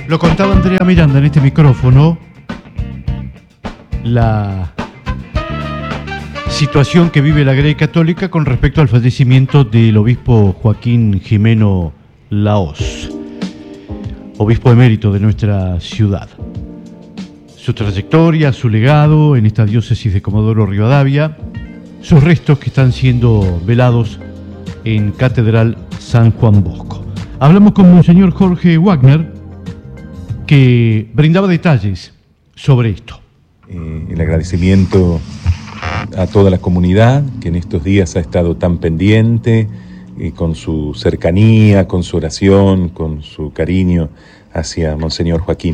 Lo contaba Andrea Miranda en este micrófono, la situación que vive la Grey Católica con respecto al fallecimiento del obispo Joaquín Jimeno Lahoz, obispo emérito de nuestra ciudad. Su trayectoria, su legado en esta diócesis de Comodoro Rivadavia, sus restos que están siendo velados en Catedral San Juan Bosco. Hablamos con Monseñor Jorge Wagner, que brindaba detalles sobre esto. El agradecimiento a toda la comunidad que en estos días ha estado tan pendiente, con su cercanía, con su oración, con su cariño hacia Monseñor Joaquín.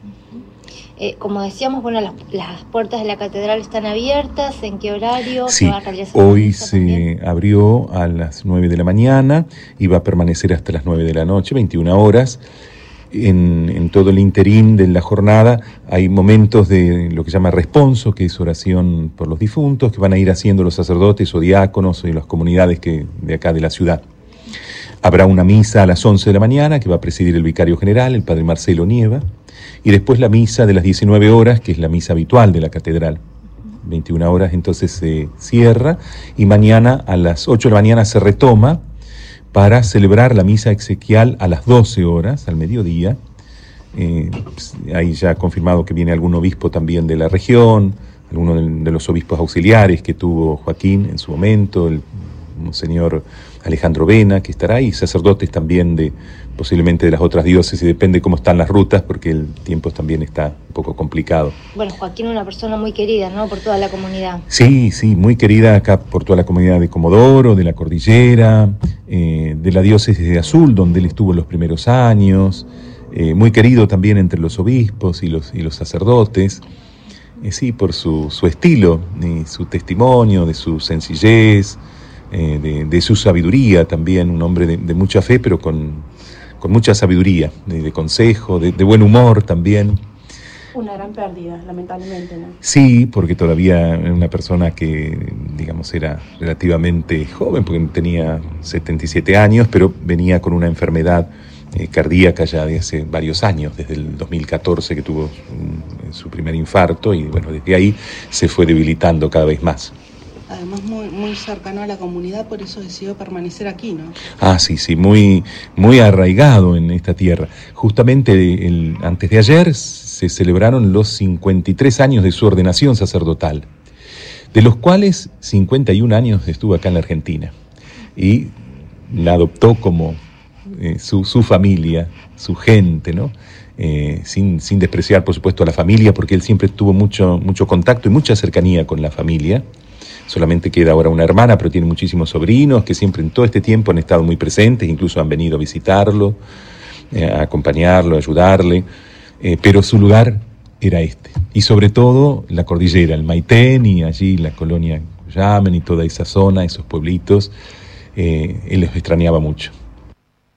Como decíamos, bueno, las puertas de la catedral están abiertas. ¿En qué horario? Sí, ¿Se va a realizar hoy se abrió a las 9 de la mañana y va a permanecer hasta las 9 de la noche, 21 horas. En todo el interín de la jornada hay momentos de lo que se llama responso, que es oración por los difuntos, que van a ir haciendo los sacerdotes o diáconos y las comunidades de acá de la ciudad. Habrá una misa a las 11 de la mañana que va a presidir el vicario general, el padre Marcelo Nieva, y después la misa de las 19 horas, que es la misa habitual de la catedral. 21 horas entonces se cierra y mañana a las 8 de la mañana se retoma para celebrar la misa exequial a las 12 horas, al mediodía. Hay ya confirmado que viene algún obispo también de la región, alguno de los obispos auxiliares que tuvo Joaquín en su momento, el monseñor Alejandro Vena, que estará ahí, sacerdotes también posiblemente de las otras diócesis, depende cómo están las rutas, porque el tiempo también está un poco complicado. Bueno, Joaquín, una persona muy querida, ¿no?, por toda la comunidad. Sí, muy querida acá por toda la comunidad de Comodoro, de la Cordillera, de la diócesis de Azul, donde él estuvo en los primeros años, muy querido también entre los obispos y los sacerdotes, sí, por su estilo, su testimonio, de su sencillez, de su sabiduría también, un hombre de mucha fe, pero con mucha sabiduría, de consejo, de buen humor también. Una gran pérdida, lamentablemente, ¿no? Sí, porque todavía era una persona que, digamos, era relativamente joven, porque tenía 77 años, pero venía con una enfermedad cardíaca ya de hace varios años, desde el 2014 que tuvo su primer infarto, y bueno, desde ahí se fue debilitando cada vez más. Además muy cercano a la comunidad, por eso decidió permanecer aquí, ¿no? Sí, muy arraigado en esta tierra. Justamente antes de ayer se celebraron los 53 años de su ordenación sacerdotal, de los cuales 51 años estuvo acá en la Argentina, y la adoptó como su familia, su gente, ¿no? Sin despreciar, por supuesto, a la familia, porque él siempre tuvo mucho contacto y mucha cercanía con la familia. Solamente queda ahora una hermana, pero tiene muchísimos sobrinos que siempre en todo este tiempo han estado muy presentes, incluso han venido a visitarlo, a acompañarlo, a ayudarle, pero su lugar era este. Y sobre todo la cordillera, el Maitén y allí la colonia Cuyamen y toda esa zona, esos pueblitos, él los extrañaba mucho.